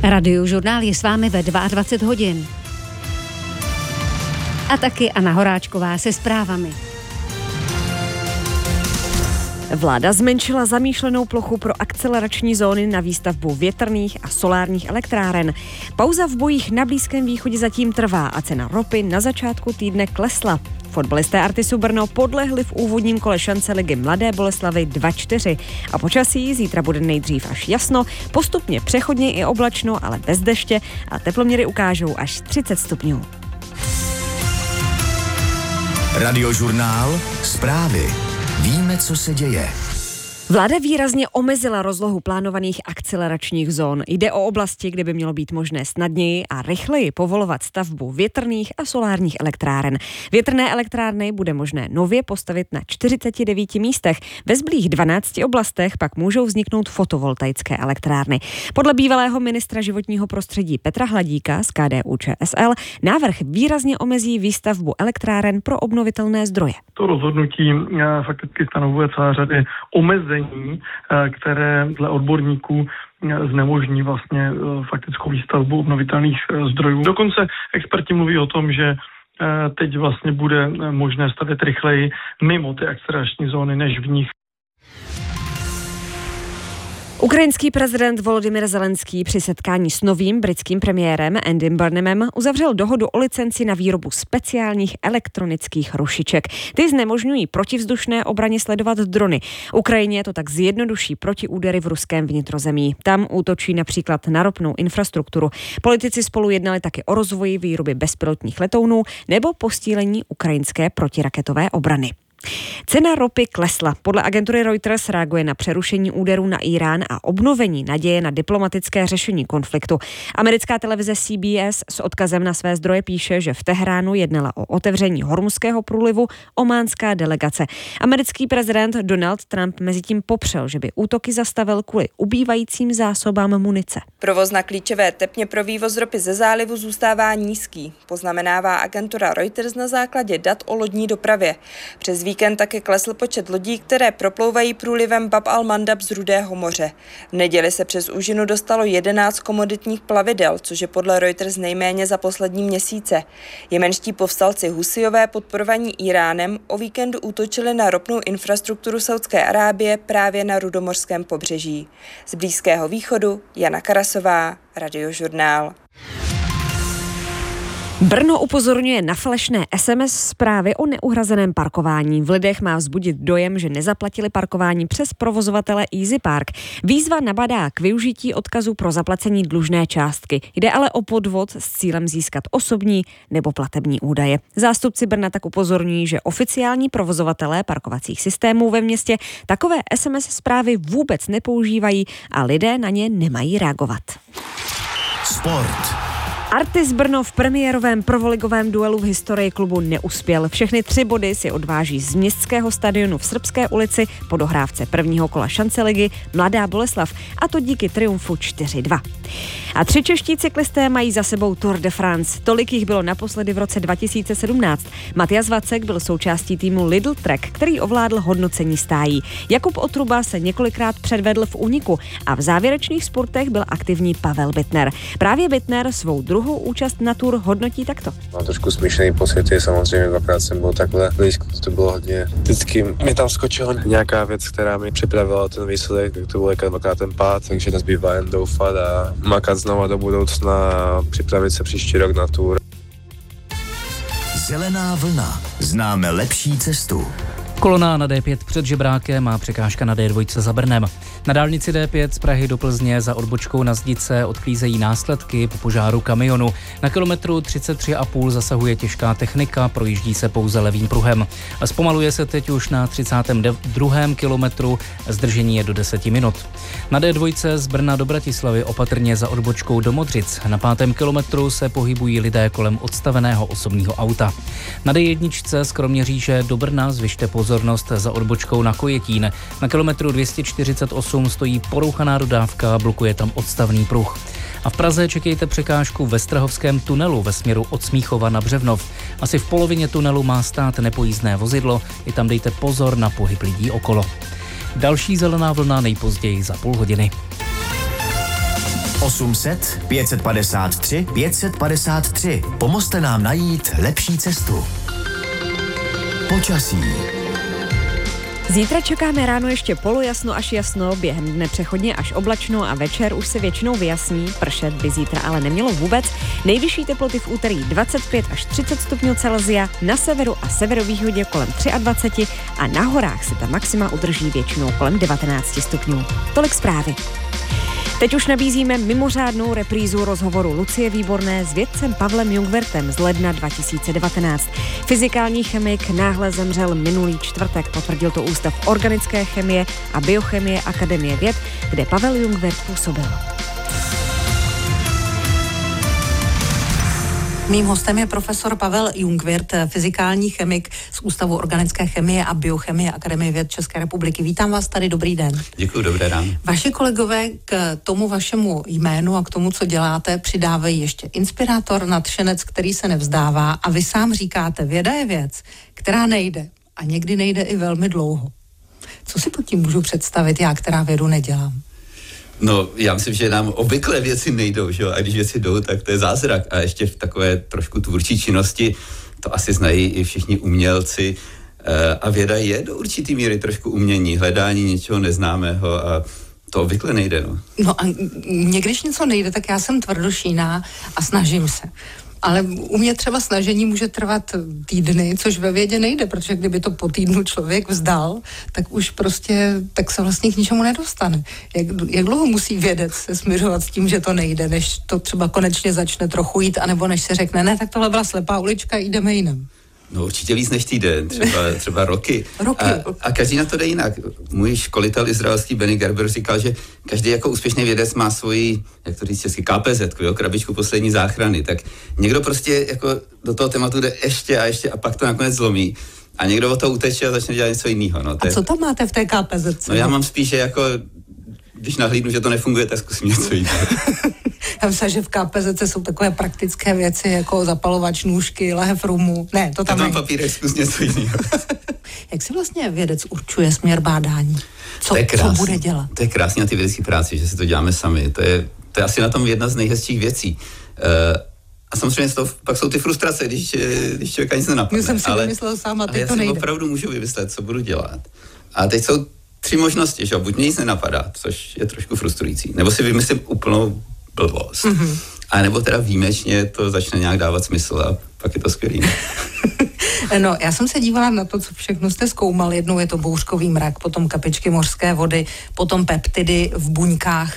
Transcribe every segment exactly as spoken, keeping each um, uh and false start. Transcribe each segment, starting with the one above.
Radiožurnál je s vámi ve dvacet dva hodin. A taky Anna Horáčková se zprávami. Vláda zmenšila zamýšlenou plochu pro akcelerační zóny na výstavbu větrných a solárních elektráren. Pauza v bojích na Blízkém východě zatím trvá a cena ropy na začátku týdne klesla. Fotbalisté Artisu Brno podlehli v úvodním kole šance ligy Mladé Boleslavi dva čtyři. A počasí zítra bude nejdřív až jasno, postupně přechodně i oblačno, ale bez deště a teploměry ukážou až třicet stupňů. Radiožurnál, zprávy. Víme, co se děje. Vláda výrazně omezila rozlohu plánovaných akceleračních zón. Jde o oblasti, kde by mělo být možné snadněji a rychleji povolovat stavbu větrných a solárních elektráren. Větrné elektrárny bude možné nově postavit na čtyřiceti devíti místech. Ve zbylých dvanácti oblastech pak můžou vzniknout fotovoltaické elektrárny. Podle bývalého ministra životního prostředí Petra Hladíka z K D U Č S L návrh výrazně omezí výstavbu elektráren pro obnovitelné zdroje. To rozhodnutí fakticky stanovuje celá řady omezení, které dle odborníků znemožní vlastně faktickou výstavbu obnovitelných zdrojů. Dokonce experti mluví o tom, že teď vlastně bude možné stavět rychleji mimo ty akcelerační zóny než v nich. Ukrajinský prezident Volodymyr Zelenský při setkání s novým britským premiérem Andym Burnhamem uzavřel dohodu o licenci na výrobu speciálních elektronických rušiček. Ty znemožňují protivzdušné obraně sledovat drony. Ukrajině to tak zjednoduší protiúdery v ruském vnitrozemí. Tam útočí například na ropnou infrastrukturu. Politici spolu jednali taky o rozvoji výroby bezpilotních letounů nebo posílení ukrajinské protiraketové obrany. Cena ropy klesla. Podle agentury Reuters reaguje na přerušení úderů na Írán a obnovení naděje na diplomatické řešení konfliktu. Americká televize C B S s odkazem na své zdroje píše, že v Teheránu jednala o otevření Hormuzského průlivu ománská delegace. Americký prezident Donald Trump mezitím popřel, že by útoky zastavil kvůli ubývajícím zásobám munice. Provoz na klíčové tepně pro vývoz ropy ze zálivu zůstává nízký, poznamenává agentura Reuters na základě dat o lodní dopravě. Přes víkend také klesl počet lodí, které proplouvají průlivem Bab al-Mandab z Rudého moře. V neděli se přes úžinu dostalo jedenáct komoditních plavidel, což je podle Reuters nejméně za poslední měsíce. Jemenští povstalci Husijové podporovaní Iránem o víkendu útočili na ropnou infrastrukturu Saudské Arábie právě na rudomořském pobřeží. Z Blízkého východu Jana Karasová, Radiožurnál. Brno upozorňuje na falešné S M S zprávy o neuhrazeném parkování. V lidech má vzbudit dojem, že nezaplatili parkování přes provozovatele Easy Park. Výzva nabádá k využití odkazu pro zaplacení dlužné částky. Jde ale o podvod s cílem získat osobní nebo platební údaje. Zástupci Brna tak upozorňují, že oficiální provozovatelé parkovacích systémů ve městě takové S M S zprávy vůbec nepoužívají a lidé na ně nemají reagovat. Sport. Artis Brno v premiérovém prvoligovém duelu v historii klubu neuspěl. Všechny tři body si odváží z městského stadionu v Srbské ulici po dohrávce prvního kola šance ligy Mladá Boleslav, a to díky triumfu čtyři dva. A tři čeští cyklisté mají za sebou Tour de France. Tolik jich bylo naposledy v roce dva tisíce sedmnáct. Matias Vacek byl součástí týmu Lidl Trek, který ovládl hodnocení stájí. Jakub Otruba se několikrát předvedl v úniku a v závěrečných sportech byl aktivní Pavel Bittner. Právě Bittner svou druhou účast na Tour hodnotí takto. Mám trošku smíšený pocity, samozřejmě dvakrát jsem byl takhle blízko, to bylo hodně. Vždycky mi tam skočila nějaká věc, která mi připravila ten výsledek, tak to byl dvakrát ten pád, takže nezbývá jen doufat a makat znova do budoucna a připravit se příští rok na Tour. Zelená vlna. Známe lepší cestu. Kolona na D pět před Žebrákem a překážka na D dva za Brnem. Na dálnici D pět z Prahy do Plzně za odbočkou na Zdice odklízejí následky po požáru kamionu. Na kilometru třicet tři a půl zasahuje těžká technika, projíždí se pouze levým pruhem. Zpomaluje se teď už na třicátém druhém kilometru, zdržení je do deseti minut. Na D dva z Brna do Bratislavy opatrně za odbočkou do Modřic. Na pátém kilometru se pohybují lidé kolem odstaveného osobního auta. Na D jedna z Kroměříže do Brna zvyšte pozornost za odbočkou na Kojetín. Na kilometru dvě stě čtyřicet osm stojí porouchaná dodávka, blokuje tam odstavný pruh. A v Praze čekejte překážku ve Strahovském tunelu ve směru od Smíchova na Břevnov. Asi v polovině tunelu má stát nepojízdné vozidlo, i tam dejte pozor na pohyb lidí okolo. Další zelená vlna nejpozději za půl hodiny. osm set pět padesát tři pět padesát tři. Pomozte nám najít lepší cestu. Počasí. Zítra čekáme ráno ještě polojasno až jasno, během dne přechodně až oblačno a večer už se většinou vyjasní. Pršet by zítra ale nemělo vůbec. Nejvyšší teploty v úterý dvacet pět až třicet stupňů Celsia, na severu a severovýchodě kolem dvacet tři a na horách se ta maxima udrží většinou kolem devatenáct stupňů. Tolik zprávy. Teď už nabízíme mimořádnou reprízu rozhovoru Lucie Výborné s vědcem Pavlem Jungwirtem z ledna dva tisíce devatenáct. Fyzikální chemik náhle zemřel minulý čtvrtek, potvrdil to Ústav organické chemie a biochemie Akademie věd, kde Pavel Jungwirth působil. Mým hostem je profesor Pavel Jungwirth, fyzikální chemik z Ústavu organické chemie a biochemie Akademie věd České republiky. Vítám vás tady, dobrý den. Děkuji, dobré ráno. Vaši kolegové k tomu vašemu jménu a k tomu, co děláte, přidávají ještě inspirátor, nadšenec, který se nevzdává, a vy sám říkáte, věda je věc, která nejde a někdy nejde i velmi dlouho. Co si pod tím můžu představit já, která vědu nedělám? No, já myslím, že nám obvykle věci nejdou, že jo? A když věci jdou, tak to je zázrak. A ještě v takové trošku tvůrčí činnosti, to asi znají i všichni umělci. A věda je do určitý míry trošku umění, hledání něčeho neznámého a to obvykle nejde, no. No a mě, když něco nejde, tak já jsem tvrdošíná a snažím se. Ale u mě třeba snažení může trvat týdny, což ve vědě nejde, protože kdyby to po týdnu člověk vzdal, tak už prostě, tak se vlastně k ničemu nedostane. Jak, jak dlouho musí vědec se smiřovat s tím, že to nejde, než to třeba konečně začne trochu jít, anebo než se řekne, ne, tak tohle byla slepá ulička, jdeme jinam. No určitě víc než týden, třeba, třeba roky. roky. A, a každý na to jde jinak. Můj školitel izraelský Benny Gerber říkal, že každý jako úspěšný vědec má svoji, jak to říct česky, ká pé zet, jo, krabičku poslední záchrany. Tak někdo prostě jako do toho tématu jde ještě a ještě a pak to nakonec zlomí. A někdo od toho uteče a začne dělat něco jiného. No, a co tam máte v té ká pé zet? No já mám spíše jako, když nahlídnu, že to nefunguje, tak zkusím něco jiného. Já myslím, že v ká pé zet jsou takové praktické věci, jako zapalovač nůžky, lahev rumu. Ne, to tam není. papírek, zkus něco jiného. Jak si vlastně vědec určuje směr bádání? Co, co bude dělat? To je krásně na ty vědecké práci, že si to děláme sami. To je, to je asi na tom jedna z nejhezčích věcí. Uh, a samozřejmě to, pak jsou ty frustrace, když, když člověka nic nenapadne. Já jsem si ale, vymyslel sám a teď já to nejde. Já si opravdu můžu vymyslet, co budu dělat. A teď jsou tři možnosti, že buď mě nic nenapadá, což je trošku frustrující, nebo si vymyslím úplnou blbost. Mm-hmm. A nebo teda výjimečně to začne nějak dávat smysl a pak je to skvělý. No, já jsem se dívala na to, co všechno jste zkoumal. Jednou je to bouřkový mrak, potom kapičky mořské vody, potom peptidy v buňkách.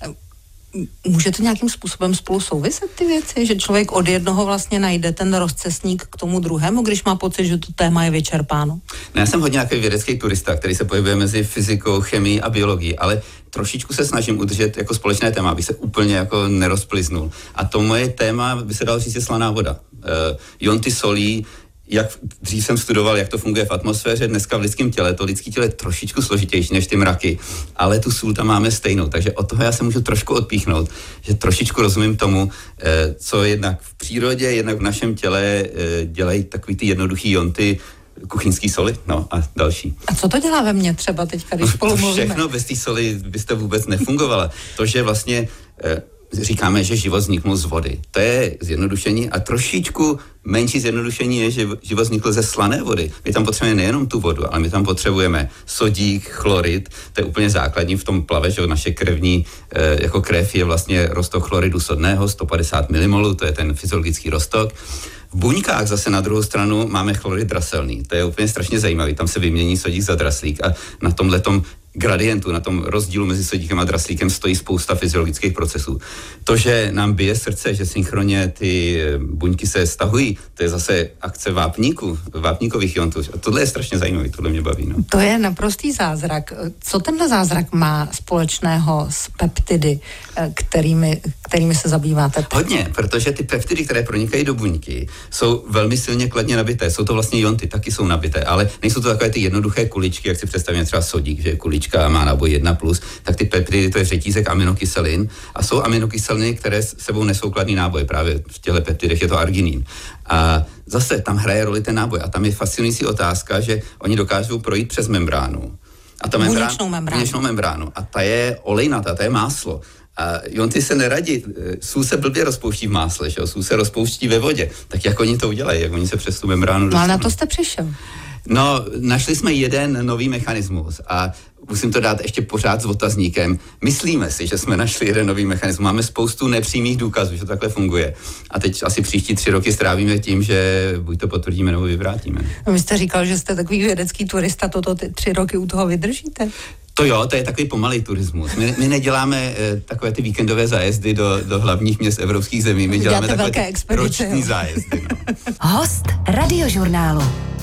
Může to nějakým způsobem spolu souviset ty věci? Že člověk od jednoho vlastně najde ten rozcestník k tomu druhému, když má pocit, že to téma je vyčerpáno? No, já jsem hodně nějaký vědecký turista, který se pohybuje mezi fyzikou, chemií a biologií, ale trošičku se snažím udržet jako společné téma, aby se úplně jako nerozpliznul. A to moje téma, by se dalo říct, je slaná voda. Uh, jonty solí, jak dřív jsem studoval, jak to funguje v atmosféře, dneska v lidském těle, to lidské tělo je trošičku složitější než ty mraky, ale tu sůl tam máme stejnou, takže od toho já se můžu trošku odpíchnout, že trošičku rozumím tomu, co jednak v přírodě, jednak v našem těle dělají takový ty jednoduchý jonty, kuchyňský soli, no a další. A co to dělá ve mně třeba teďka, když spolu mluvíme? Všechno bez té soli byste vůbec nefungovala. To, že vlastně říkáme, že život vzniknul z vody. To je zjednodušení a trošičku menší zjednodušení je, že život vznikl ze slané vody. My tam potřebujeme nejenom tu vodu, ale my tam potřebujeme sodík, chlorid, to je úplně základní v tom plave, že naše krevní, jako krev je vlastně roztok chloridu sodného, sto padesát milimolů, to je ten fyziologický roztok. V buňkách zase na druhou stranu máme chlorid draselný, to je úplně strašně zajímavý, tam se vymění sodík za draslík a na tomhletom gradientu, na tom rozdílu mezi sodíkem a draslíkem stojí spousta fyziologických procesů. To, že nám bije srdce, že synchronně ty buňky se stahují, to je zase akce vápníku, vápníkových iontů. A tohle je strašně zajímavý, tohle mě baví. No. To je naprostý zázrak. Co tenhle zázrak má společného s peptidy, kterými, kterými se zabýváte? Teď? Hodně, protože ty peptidy, které pronikají do buňky, jsou velmi silně kladně nabité. Jsou to vlastně ionty, taky jsou nabité, ale nejsou to takové ty jednoduché kuličky, jak si představíme třeba sodík, že je kulička a má náboj jedna plus, tak ty peptidy, to je řetízek aminokyselin a jsou aminokyseliny, které s sebou nesou kladný náboj. Právě v těchto peptidech je to arginin. A zase tam hraje roli ten náboj a tam je fascinující otázka, že oni dokážou projít přes membránu. A ta membrán, buněčnou membránu. buněčnou membránu. A ta je olejnatá, ta je máslo. A on ty se neradí, sůl se blbě rozpouští v másle, že jo? Sůl se rozpouští ve vodě. Tak jak oni to udělají, jak oni se přes tu membránu dostanou. No ale na to jste přišel. No, našli jsme jeden nový mechanismus a musím to dát ještě pořád s otazníkem. Myslíme si, že jsme našli jeden nový mechanismus. Máme spoustu nepřímých důkazů, že to takhle funguje. A teď asi příští tři roky strávíme tím, že buď to potvrdíme, nebo vyvrátíme. No, vy jste říkal, že jste takový vědecký turista, toto ty tři roky u toho vydržíte? To jo, to je takový pomalý turismus. My, my neděláme eh, takové ty víkendové zájezdy do, do hlavních měst evropských zemí. My děláme Děláte takové velké expedice, roční zájezdy. No. Host Radiožurnálu.